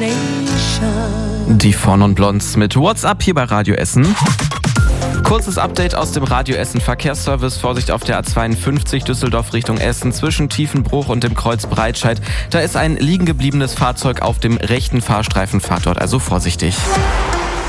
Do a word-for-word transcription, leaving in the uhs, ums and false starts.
Die Von und Blondes mit WhatsApp hier bei Radio Essen. Kurzes Update aus dem Radio Essen Verkehrsservice. Vorsicht auf der A zweiundfünfzig Düsseldorf Richtung Essen zwischen Tiefenbruch und dem Kreuz Breitscheid. Da ist ein liegen gebliebenes Fahrzeug auf dem rechten Fahrstreifen. Fahrt dort also vorsichtig.